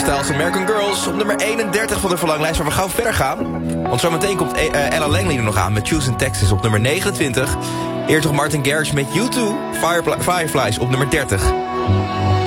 Styles American Girls op nummer 31 van de verlanglijst, waar we gauw verder gaan. Want zometeen komt Ella Langley er nog aan met Choose in Texas op nummer 29. Eerst nog Martin Garrix met U2, Fireflies op nummer 30.